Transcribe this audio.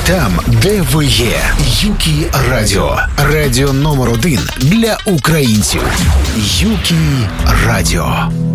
там, де ви є. Юкі Радіо. Радіо номер 1 для українців. Юкі Радіо.